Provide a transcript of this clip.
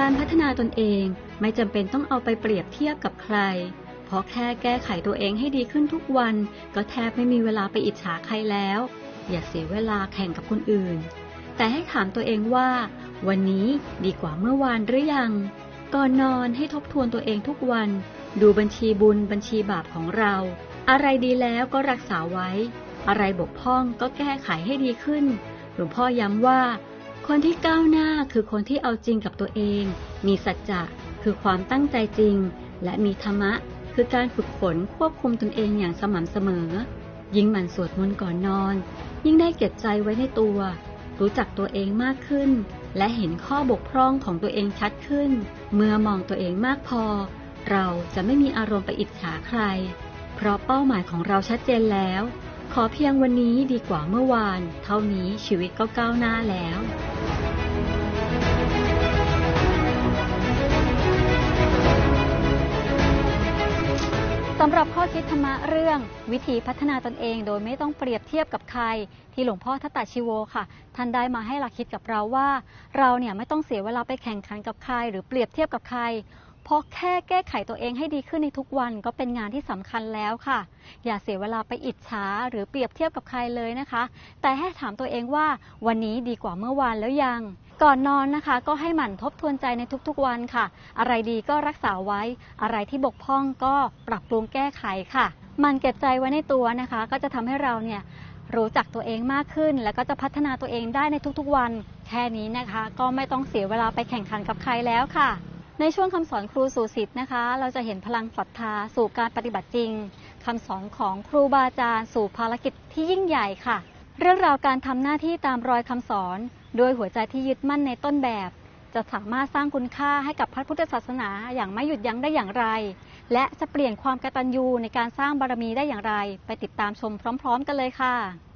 การพัฒนาตนเองไม่จำเป็นต้องเอาไปเปรียบเทียบกับใครเพราะแค่แก้ไขตัวเองให้ดีขึ้นทุกวันก็แทบไม่มีเวลาไปอิจฉาใครแล้วอย่าเสียเวลาแข่งกับคนอื่นแต่ให้ถามตัวเองว่าวันนี้ดีกว่าเมื่อวานหรือยังก่อนนอนให้ทบทวนตัวเองทุกวันดูบัญชีบุญบัญชีบาปของเราอะไรดีแล้วก็รักษาไว้อะไรบกพร่องก็แก้ไขให้ดีขึ้นหลวงพ่อย้ำว่าคนที่ก้าวหน้าคือคนที่เอาจริงกับตัวเองมีสัจจะคือความตั้งใจจริงและมีธรรมะคือการฝึกฝนควบคุมตนเองอย่างสม่ำเสมอยิ่งหมั่นสวดมนต์ก่อนนอนยิ่งได้เก็บใจไว้ในตัวรู้จักตัวเองมากขึ้นและเห็นข้อบกพร่องของตัวเองชัดขึ้นเมื่อมองตัวเองมากพอเราจะไม่มีอารมณ์ไปอิจฉาใครเพราะเป้าหมายของเราชัดเจนแล้วขอเพียงวันนี้ดีกว่าเมื่อวานเท่านี้ชีวิตก็ก้าวหน้าแล้วสำหรับข้อคิดธรรมะเรื่องวิธีพัฒนาตนเองโดยไม่ต้องเปรียบเทียบกับใครที่หลวงพ่อทัตตชีโวค่ะท่านได้มาให้หลักคิดกับเราว่าเราเนี่ยไม่ต้องเสียเวลาไปแข่งขันกับใครหรือเปรียบเทียบกับใครเพราะแค่แก้ไขตัวเองให้ดีขึ้นในทุกวันก็เป็นงานที่สำคัญแล้วค่ะอย่าเสียเวลาไปอิจฉาหรือเปรียบเทียบกับใครเลยนะคะแต่ให้ถามตัวเองว่าวันนี้ดีกว่าเมื่อวานแล้วยังก่อนนอนนะคะก็ให้หมั่นทบทวนใจในทุกๆวันค่ะอะไรดีก็รักษาไว้อะไรที่บกพร่องก็ปรับปรุงแก้ไขค่ะมันเก็บใจไว้ในตัวนะคะก็จะทำให้เราเนี่ยรู้จักตัวเองมากขึ้นแล้วก็จะพัฒนาตัวเองได้ในทุกๆวันแค่นี้นะคะก็ไม่ต้องเสียเวลาไปแข่งขันกับใครแล้วค่ะในช่วงคำสอนครูสู่ศิษย์นะคะเราจะเห็นพลังศรัทธาสู่การปฏิบัติจริงคำสอนของครูบาอาจารย์สู่ภารกิจที่ยิ่งใหญ่ค่ะเรื่องราวการทำหน้าที่ตามรอยคำสอนด้วยหัวใจที่ยึดมั่นในต้นแบบจะสามารถสร้างคุณค่าให้กับพระพุทธศาสนาอย่างไม่หยุดยั้งได้อย่างไรและจะเปลี่ยนความกตัญญูในการสร้างบารมีได้อย่างไรไปติดตามชมพร้อมๆกันเลยค่ะ